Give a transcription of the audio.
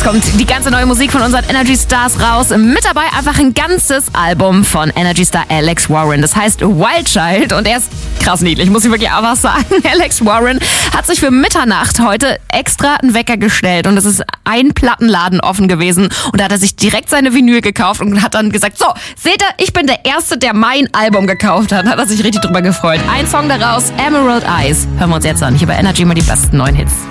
kommt die ganze neue Musik von unseren Energy Stars raus. Mit dabei einfach ein ganzes Album von Energy Star Alex Warren. Das heißt Wild Child und er ist krass niedlich, muss ich wirklich auch was sagen. Alex Warren hat sich für Mitternacht heute extra einen Wecker gestellt und es ist ein Plattenladen offen gewesen und da hat er sich direkt seine Vinyl gekauft und hat dann gesagt, so, seht ihr, ich bin der Erste, der mein Album gekauft hat. Hat er sich richtig drüber gefreut. Ein Song daraus, Emerald Eyes. Hören wir uns jetzt an. Hier bei Energy mal die besten neuen Hits.